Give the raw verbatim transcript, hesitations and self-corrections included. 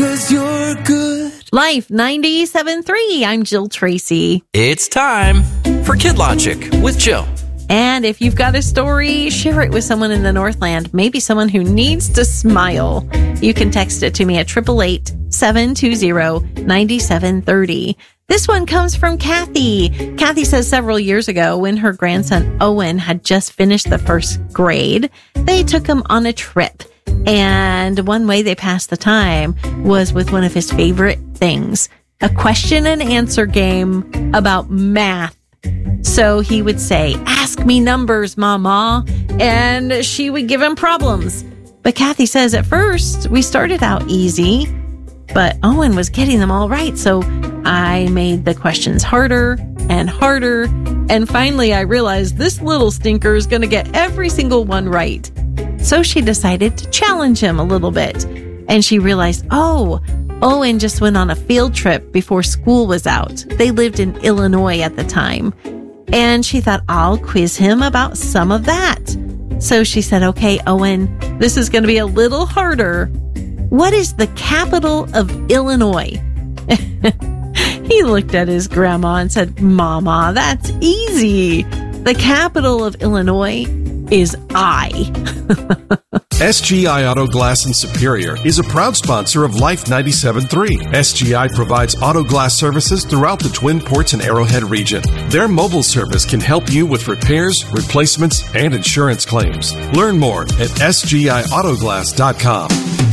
'cause you're good. Life ninety-seven point three. I'm Jill Tracy. It's time for Kid Logic with Jill. And if you've got a story, share it with someone in the Northland, maybe someone who needs to smile. You can text it to me at eight eight eight, seven two zero, nine seven three zero. This one comes from Kathy. Kathy says several years ago, when her grandson Owen had just finished the first grade, they took him on a trip. And one way they passed the time was with one of his favorite things, a question and answer game about math. So he would say, "Ask me numbers, Mama," and she would give him problems. But Kathy says at first we started out easy, but Owen was getting them all right. So I made the questions harder and harder. And finally I realized this little stinker is going to get every single one right. So she decided to challenge him a little bit. And she realized, oh, Owen just went on a field trip before school was out. They lived in Illinois at the time. And she thought, I'll quiz him about some of that. So she said, okay, Owen, this is going to be a little harder. What is the capital of Illinois? He looked at his grandma and said, Mama, that's easy. The capital of Illinois is I. S G I Auto Glass in Superior is a proud sponsor of Life ninety-seven point three. S G I provides auto glass services throughout the Twin Ports and Arrowhead region. Their mobile service can help you with repairs, replacements, and insurance claims. Learn more at S G I autoglass dot com.